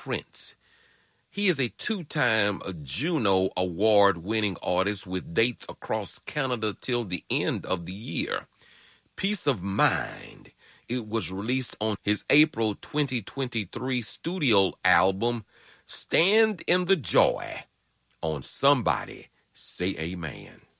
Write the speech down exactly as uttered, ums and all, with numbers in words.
Prince. He is a two-time Juno Award-winning artist with dates across Canada till the end of the year. Peace of Mind. It was released on his April twenty twenty-three studio album, Stand in the Joy, on Somebody Say Amen.